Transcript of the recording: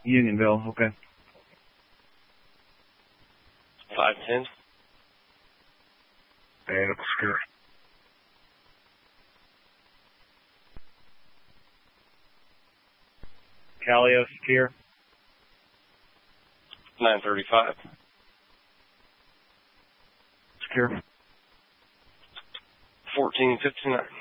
Unionville, okay. 510. And secure. Calio, secure. 935. Secure. 1459.